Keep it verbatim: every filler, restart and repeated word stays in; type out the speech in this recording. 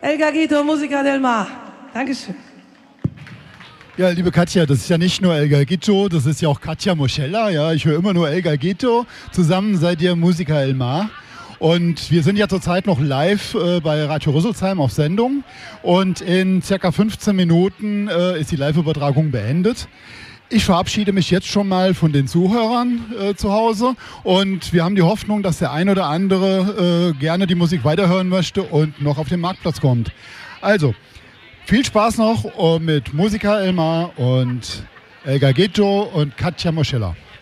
El Gaguito, Musica del Mar. Dankeschön. Ja, liebe Katja, das ist ja nicht nur El Gaguito, das ist ja auch Katja Moschella. Ja, ich höre immer nur El Gaguito. Zusammen seid ihr Musica del Mar. Und wir sind ja zurzeit noch live äh, bei Radio Rüsselsheim auf Sendung. Und in circa fünfzehn Minuten äh, ist die Live-Übertragung beendet. Ich verabschiede mich jetzt schon mal von den Zuhörern äh, zu Hause. Und wir haben die Hoffnung, dass der ein oder andere äh, gerne die Musik weiterhören möchte und noch auf den Marktplatz kommt. Also, viel Spaß noch mit Musica del Mar und El Gaguito und Katja Moschella.